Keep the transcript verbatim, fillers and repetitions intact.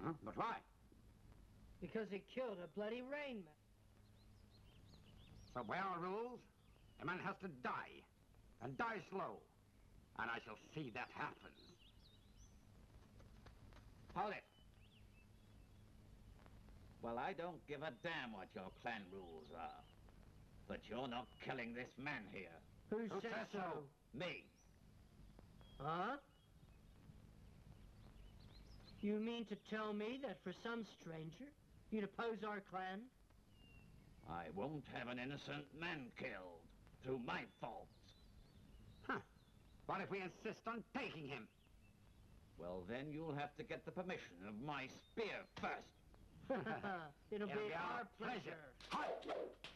Huh? But why? Because he killed a bloody rainman. So by our rules, a man has to die, and die slow. And I shall see that happen. Hold it. Well, I don't give a damn what your clan rules are. But you're not killing this man here. Who, Who says says so? so? Me. Huh? You mean to tell me that for some stranger, you'd oppose our clan? I won't have an innocent man killed through my fault. Huh. What if we insist on taking him? Well, then you'll have to get the permission of my spear first. It'll, It'll be, be our our pleasure. pleasure. Halt!